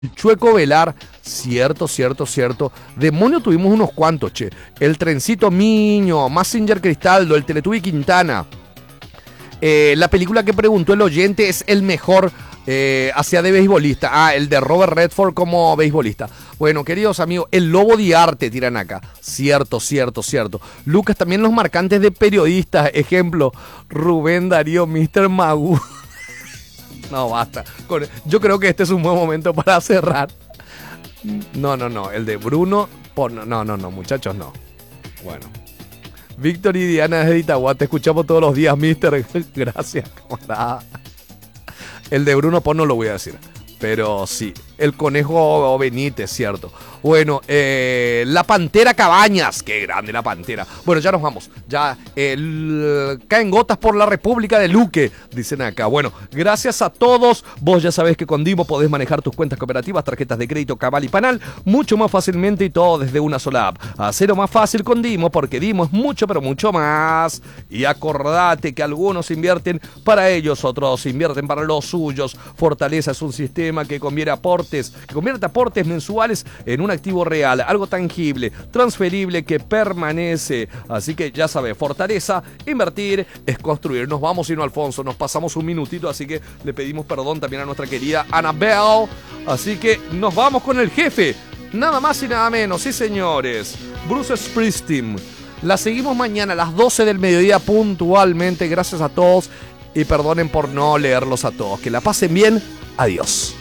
Chueco Velar, cierto, cierto, cierto. Demonio tuvimos unos cuantos, che. El Trencito Miño, Mazinger Cristaldo, el Teletubby Quintana. La película que preguntó el oyente es el mejor hacia de beisbolista. Ah, el de Robert Redford como beisbolista. Bueno, queridos amigos, el Lobo de Arte tiran acá. Cierto, cierto, cierto. Lucas, también los marcantes de periodistas. Ejemplo, Rubén Darío, Mr. Magoo. No, basta. Yo creo que este es un buen momento para cerrar. No, el de Bruno. No, muchachos, no. Bueno. Víctor y Diana desde Itagua, te escuchamos todos los días, mister. Gracias, camarada. El de Bruno no lo voy a decir. Pero sí, el Conejo Benítez, cierto. Bueno, la Pantera Cabañas. Qué grande la Pantera. Bueno, ya nos vamos. Ya caen gotas por la República de Luque, dicen acá. Bueno, gracias a todos. Vos ya sabés que con Dimo podés manejar tus cuentas cooperativas, tarjetas de crédito, Cabal y Panal mucho más fácilmente y todo desde una sola app. Hacelo más fácil con Dimo porque Dimo es mucho, pero mucho más. Y acordate que algunos invierten para ellos, otros invierten para los suyos. Fortaleza es un sistema que convierte aportes mensuales en un activo real, algo tangible, transferible que permanece. Así que ya sabes, Fortaleza, invertir es construir. Nos vamos, Sino Alfonso, nos pasamos un minutito, así que le pedimos perdón también a nuestra querida Annabelle. Así que nos vamos con el jefe, nada más y nada menos, sí señores, Bruce Springsteen. La seguimos mañana a las 12 del mediodía puntualmente. Gracias a todos y perdonen por no leerlos a todos. Que la pasen bien. Adiós.